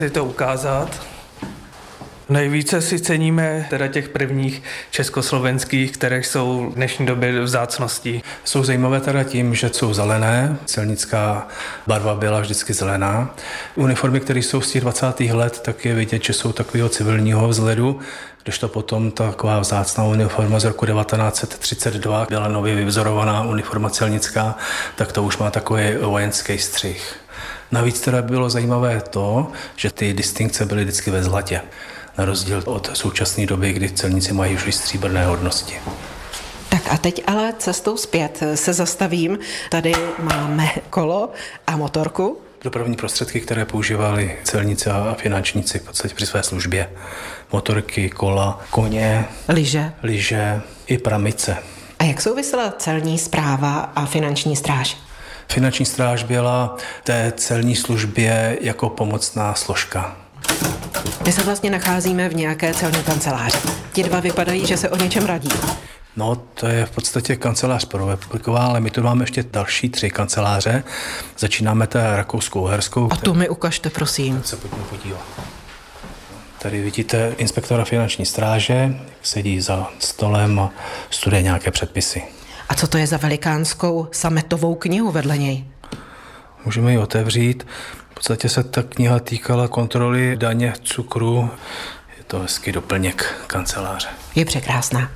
Je to ukázat. Nejvíce si ceníme teda těch prvních československých, které jsou v dnešní době vzácností. Jsou zajímavé teda tím, že jsou zelené, celnická barva byla vždycky zelená. Uniformy, které jsou z těch 20. let, tak je vidět, že jsou takového civilního vzhledu, když to potom taková vzácná uniforma z roku 1932 byla nově vyvzorovaná uniforma celnická, tak to už má takový vojenský střih. Navíc teda bylo zajímavé to, že ty distinkce byly vždycky ve zlatě. Na rozdíl od současné doby, kdy celníci mají už stříbrné hodnosti. Tak a teď ale cestou zpět se zastavím. Tady máme kolo a motorku. Dopravní prostředky, které používali celníci a finančníci v podstatě při své službě. Motorky, kola, koně, lyže i pramice. A jak souvisela celní správa a finanční stráž? Finanční stráž byla té celní službě jako pomocná složka. My se vlastně nacházíme v nějaké celní kanceláři. Ti dva vypadají, že se o něčem radí. No, to je v podstatě kancelář prvorepubliková, ale my tu máme ještě další 3 kanceláře. Začínáme té rakouskou-uherskou. A tu mi ukažte, prosím. Tak se pojďme podívat. Tady vidíte inspektora finanční stráže, sedí za stolem a studuje nějaké předpisy. A co to je za velikánskou sametovou knihu vedle něj? Můžeme ji otevřít. V podstatě se ta kniha týkala kontroly daně, cukru. Je to hezký doplněk kanceláře. Je překrásná.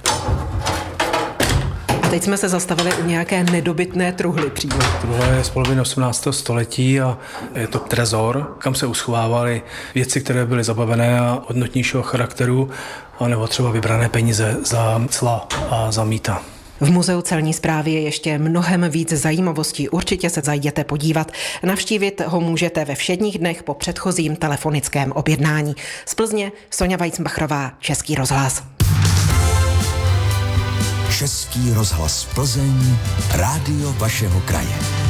A teď jsme se zastavili u nějaké nedobytné truhly přímo. Truhla je z poloviny 18. století a je to trezor, kam se uschovávaly věci, které byly zabavené a hodnotnějšího charakteru, anebo třeba vybrané peníze za cla a za mýta. V Muzeu celní správy je ještě mnohem víc zajímavostí. Určitě se zajděte podívat. Navštívit ho můžete ve všedních dnech po předchozím telefonickém objednání. Z Plzně Sonja Weissbachrová, Český rozhlas. Český rozhlas Plzeň, rádio vašeho kraje.